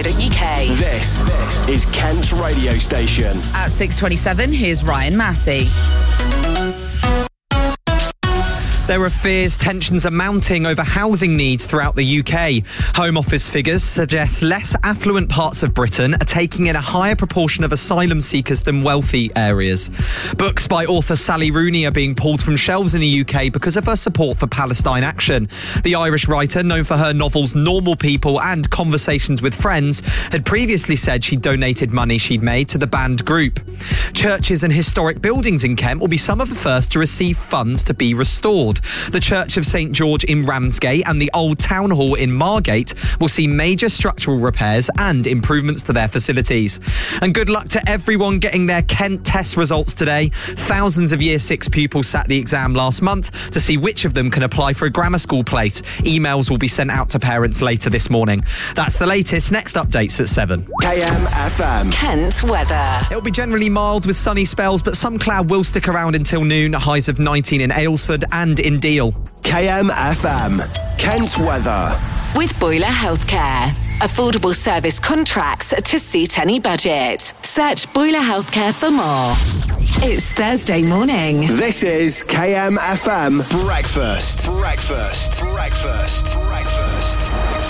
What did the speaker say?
This is Kent's radio station. At 6:27, here's Ryan Massey. There are fears tensions are mounting over housing needs throughout the UK. Home Office figures suggest less affluent parts of Britain are taking in a higher proportion of asylum seekers than wealthy areas. Books by author Sally Rooney are being pulled from shelves in the UK because of her support for Palestine action. The Irish writer, known for her novels Normal People and Conversations with Friends, had previously said she'd donated money she'd made to the banned group. Churches and historic buildings in Kent will be some of the first to receive funds to be restored. The Church of St George in Ramsgate and the Old Town Hall in Margate will see major structural repairs and improvements to their facilities. And good luck to everyone getting their Kent test results today. Thousands of Year 6 pupils sat the exam last month to see which of them can apply for a grammar school place. Emails will be sent out to parents later this morning. That's the latest. Next updates at 7. KMFM. Kent weather. It'll be generally mild with sunny spells, but some cloud will stick around until noon. Highs of 19 in Aylesford and in Deal. KMFM. Kent's weather. With Boiler Healthcare. Affordable service contracts to suit any budget. Search Boiler Healthcare for more. It's Thursday morning. This is KMFM Breakfast.